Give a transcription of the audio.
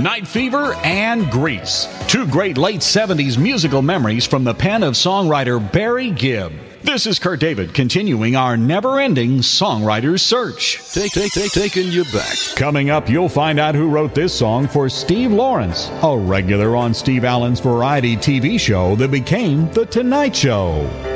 Night Fever, and Grease. Two great late 70s musical memories from the pen of songwriter Barry Gibb. This is Kurt David, continuing our never-ending songwriter's search. Taking you back. Coming up, you'll find out who wrote this song for Steve Lawrence, a regular on Steve Allen's variety TV show that became The Tonight Show.